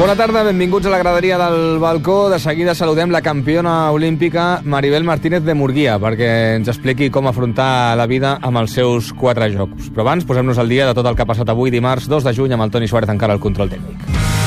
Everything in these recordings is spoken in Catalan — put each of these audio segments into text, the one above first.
Bona tarda, benvinguts a la graderia del balcó. De seguida saludem la campiona olímpica Maribel Martínez de Murguia perquè ens expliqui com afrontar la vida amb els seus 4 jocs. Però abans posem-nos al dia de tot el que ha passat avui, dimarts 2 de juny, amb el Toni Suárez encara al control tècnic.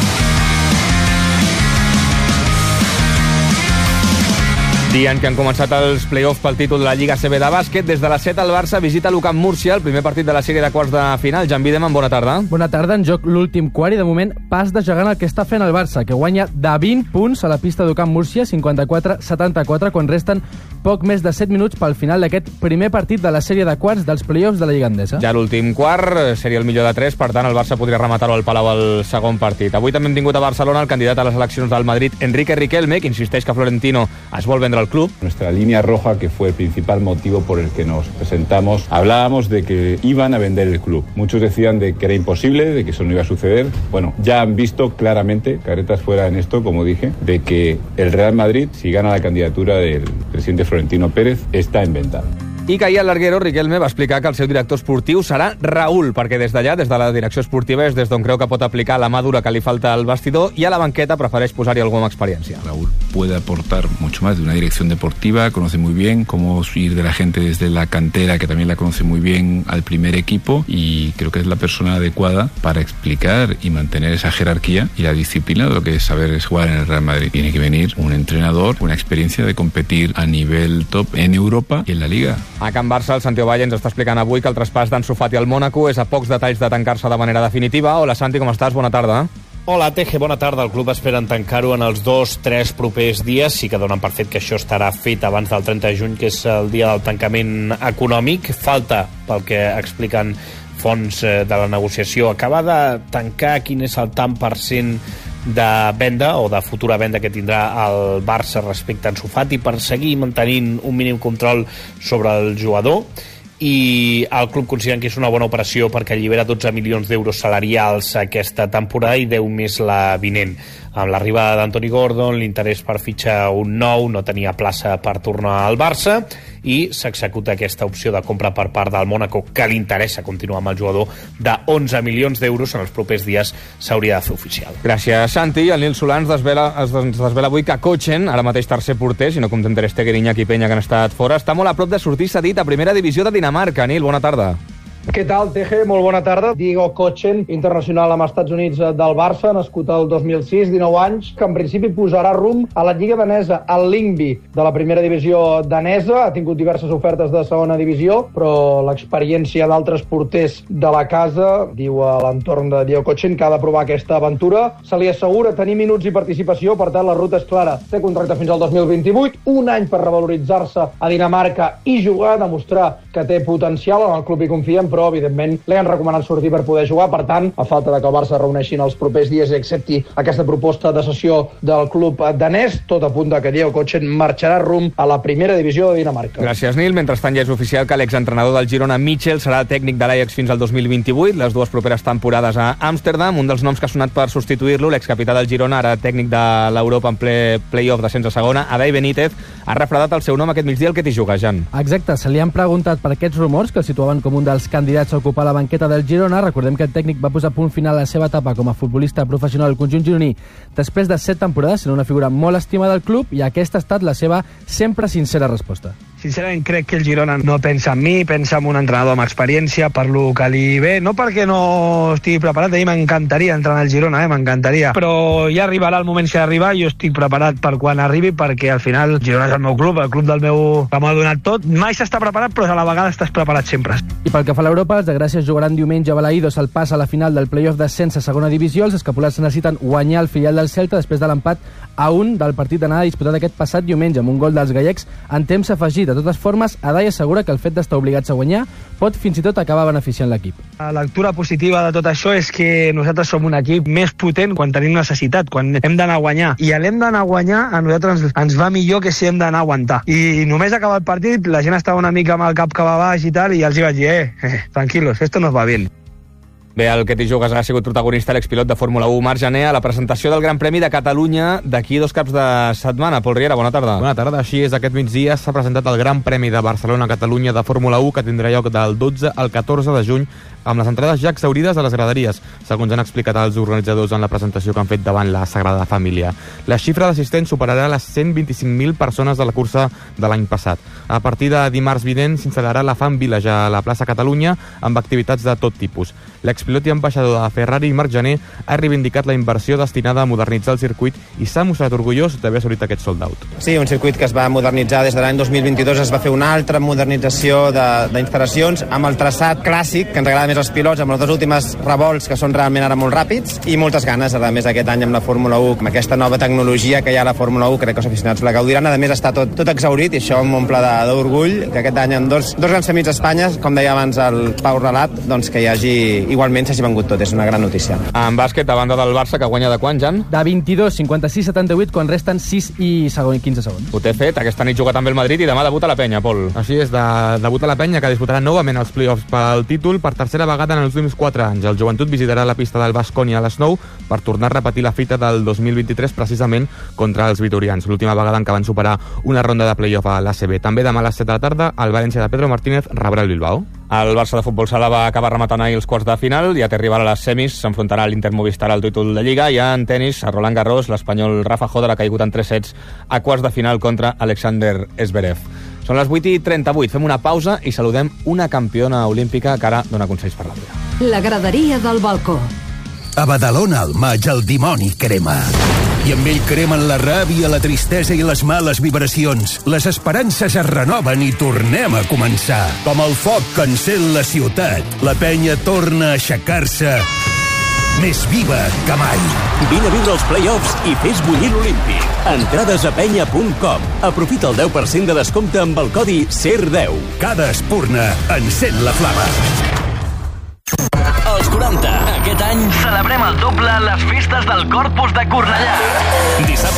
Dia en què han començat els play-offs pel títol de la Lliga CB de bàsquet. Des de les 7 el Barça visita l'UCAM Múrcia, el primer partit de la sèrie de quarts de final. Jan Wiedemann, bona tarda. Bona tarda, en joc l'últim quart i de moment pas de gegant el que està fent el Barça, que guanya de 20 punts a la pista d'UCAM Múrcia, 54-74, quan resten poc més de 7 minuts pel final d'aquest primer partit de la sèrie de quarts dels play-offs de la Lliga Endesa. Ja l'últim quart seria el millor de 3, per tant el Barça podria rematar-ho al Palau al segon partit. Avui també hem tingut a Barcelona el candidat a les eleccions del Madrid, Enrique Riquelme, que insisteix que Florentino es vol vendre al club. Nuestra línea roja, que fue el principal motivo por el que nos presentamos, hablábamos de que iban a vender el club. Muchos decían de que era imposible, de que eso no iba a suceder. Bueno, ya han visto claramente, caretas fuera en esto, como dije, de que el Real Madrid, si gana la candidatura del presidente Florentino Pérez, está en venta. I que ahir el larguero Riquelme va explicar que el seu director esportiu serà Raúl, perquè des d'allà, des de la direcció esportiva, és des d'on creu que pot aplicar la mà dura que li falta al vestidor, i a la banqueta prefereix posar-hi alguna experiència. Raúl puede aportar mucho más de una dirección deportiva, conoce muy bien cómo ir de la gente desde la cantera, que también la conoce muy bien, al primer equipo, y creo que es la persona adecuada para explicar y mantener esa jerarquía y la disciplina de lo que es saber jugar en el Real Madrid. Tiene que venir un entrenador con una experiencia de competir a nivel top en Europa y en la Liga. A Can Barça, el Santi Ovalle ens està explicant avui que el traspàs d'Ansu Fati al Mónaco és a pocs detalls de tancar-se de manera definitiva. Hola, Santi, com estàs? Bona tarda. Hola, Teje, bona tarda. El club espera tancar-ho en els 2-3 propers dies. Sí que donen per fet que això estarà fet abans del 30 de juny, que és el dia del tancament econòmic. Falta, pel que expliquen fonts de la negociació, acabar de tancar quin és el tant per cent de venda o de futura venda que tindrà el Barça respecte a Ansu Fati, per seguir mantenint un mínim control sobre el jugador, i el club considera que és una bona operació perquè allibera 12 milions d'euros salarials aquesta temporada i 10 més la vinent. Amb l'arribada d'Anthony Gordon, l'interès per fitxar un nou, no tenia plaça per tornar al Barça, i s'executa aquesta opció de compra per part del Mónaco, que li interessa continuar amb el jugador, de 11 milions d'euros. En els propers dies s'hauria de fer oficial. Gràcies, Santi. El Nil Solà ens desvela avui que Kochen, ara mateix tercer porter, si no comptem Ter Stegen, Iñaki Peña, que han estat fora, està molt a prop de sortir cedit a primera divisió de Dinamarca. Nil, bona tarda. Què tal, Teje? Molt bona tarda. Diego Kochen, internacional amb Estats Units del Barça, nascut el 2006, 19 anys, que en principi posarà rumb a la Lliga danesa, al Lyngby, de la primera divisió danesa. Ha tingut diverses ofertes de segona divisió, però l'experiència d'altres porters de la casa, diu a l'entorn de Diego Kochen, que ha de provar aquesta aventura. Se li assegura tenir minuts i participació, per tant la ruta és clara. Té contracte fins al 2028, un any per revaloritzar-se a Dinamarca i jugar, demostrar que té potencial. En el club hi confien, però evidentment li han recomanat sortir per poder jugar. Per tant, a falta de que el Barça reuneixi en els propers dies i accepti aquesta proposta de cessió del club danès, tot apunta que Diego Kochen marxarà rumb a la primera divisió de Dinamarca. Gràcies, Nil. Mentrestant, ja és oficial que l'exentrenador del Girona, Michel, serà tècnic de l'Ajax fins al 2028, les dues properes temporades a Amsterdam. Un dels noms que ha sonat per substituir-lo, l'excapità del Girona, ara tècnic de l'Europa en ple play-off d'ascens a segona, Adai Benítez, ha refredat el seu nom aquest migdia al que t'hi jugues, Jan. Exacte, se li han preguntat per aquests rumors que el situaven com un dels candidats a ocupar la banqueta del Girona. Recordem que el tècnic va posar punt final a la seva etapa com a futbolista professional al conjunt gironí després de 7 temporades, sent una figura molt estimada del club, i aquesta ha estat la seva sempre sincera resposta. Sincerament crec que el Girona no pensa en mi, pensa en un entrenador amb experiència, per lo que li ve, no perquè no estigui preparat. A mi m'encantaria entrenar al Girona, m'encantaria, però ja arribarà el moment que ha d'arribar. Jo estic preparat per quan arribi, perquè al final Girona és el meu club, el club del meu, que m'ha donat tot. Mai s'està preparat, però a la vegada estàs preparat sempre. I pel que fa a l'Europa, els de Gràcies jugaran diumenge a Balaïdos el pas a la final del play-off d'ascens a segona divisió. Els escapulats necessiten guanyar el filial del Celta després de l'empat a 1 del partit d'anada disputat aquest passat diumenge amb un gol dels gallecs en temps afegit. De totes formes, Adai assegura que el fet d'estar obligats a guanyar pot fins i tot acabar beneficiant l'equip. La lectura positiva de tot això és que nosaltres som un equip més potent quan tenim necessitat, quan hem d'anar a guanyar. I a l'hem d'anar a guanyar a nosaltres ens va millor que si hem d'anar a aguantar. I només acabar el partit, la gent estava una mica amb el cap cap a baix i tal, i els hi vaig dir, tranquilos, esto nos va bien. Bé, el que t'hi jugues ha sigut protagonista l'expilot de Fórmula 1 Marc Jané a la presentació del Gran Premi de Catalunya d'aquí 2 caps de setmana. Pol Riera, bona tarda. Bona tarda, així és, aquest migdia s'ha presentat el Gran Premi de Barcelona-Catalunya de Fórmula 1 que tindrà lloc del 12 al 14 de juny amb les entrades ja exhaurides a les graderies, segons han explicat els organitzadors en la presentació que han fet davant la Sagrada Família. La xifra d'assistents superarà les 125.000 persones de la cursa de l'any passat. A partir de dimarts vinent s'instal·larà la Fan Village a la plaça Catalunya amb activitats de tot tipus. L'expilot i ambaixador de Ferrari, Marc Jané, ha reivindicat la inversió destinada a modernitzar el circuit i s'ha mostrat orgullós d'haver assolit aquest sold out. Sí, un circuit que es va modernitzar des de l'any 2022, es va fer una altra modernització d'instal·lacions amb el traçat clàssic, que ens agrada més als pilots, amb les dues últimes revolts que són realment ara molt ràpids, i moltes ganes, a més, aquest any amb la Fórmula 1, amb aquesta nova tecnologia que hi ha a la Fórmula 1, crec que els aficionats la gaudiran. A més, està tot exhaurit i això m'omple d'orgull, que aquest any amb dos grans premis d'Espanya, com deia abans el Pau Relat, doncs que hi hagi, igualment s'hagi vengut tot, és una gran notícia. En bàsquet, a banda del Barça, que guanya de quan, Jan? De 22, 56, 78, quan resten 6 i 15 segons. Ho té fet, aquesta nit juga també el Madrid i demà debuta la Penya, Pol. Així és, debuta la Penya, que disputarà novament els play-offs pel títol per tercera vegada en els últims 4 anys. El Joventut visitarà la pista del Baskonia a les 9 per tornar a repetir la fita del 2023 precisament contra els vitorians, l'última vegada en què van superar una ronda de play-off a l'ACB. També demà a les 7 de la tarda, el València de Pedro Martínez rebrà el Bilbao. El Barça de futbol sala va acabar rematant ahir els quarts de final, ja té rival a les semis, s'enfrontarà l'Inter Movistar al títol de Lliga, i en tenis, a Roland Garros, l'espanyol Rafa Joder ha caigut en 3 sets a quarts de final contra Alexander Zverev. Són les 8:38, fem una pausa i saludem una campiona olímpica que ara dona consells per la vida. La graderia del balcó. A Badalona al maig el dimoni crema. I amb ell cremen la ràbia, la tristesa i les males vibracions. Les esperances es renoven i tornem a començar. Com el foc que encén la ciutat, la penya torna a aixecar-se més viva que mai. Vine a viure els play-offs i fes bullir l'Olímpic. Entrades a penya.com. Aprofita el 10% de descompte amb el codi SER10. Cada espurna encén la flama. Els 40. Aquest any celebrem el doble a les festes del Corpus de Cornellà. Dissabte